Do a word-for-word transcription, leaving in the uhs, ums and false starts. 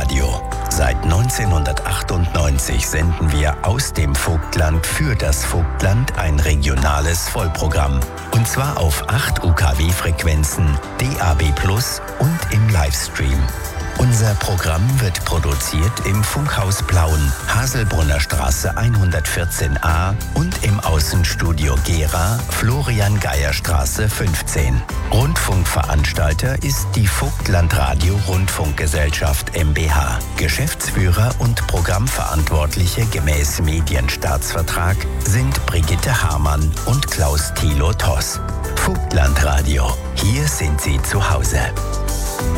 Radio. Seit neunzehnhundertachtundneunzig senden wir aus dem Vogtland für das Vogtland ein regionales Vollprogramm. Und zwar auf acht U K W-Frequenzen, D A B plus und im Livestream. Unser Programm wird produziert im Funkhaus Plauen, Haselbrunner Straße hundertvierzehn a und im Außenstudio Gera, Florian-Geier-Straße fünfzehn. Rundfunkveranstalter ist die Vogtland Radio Rundfunkgesellschaft M B H. Geschäftsführer und Programmverantwortliche gemäß Medienstaatsvertrag sind Brigitte Hamann und Klaus Thilo Toss. Vogtland Radio. Hier sind Sie zu Hause.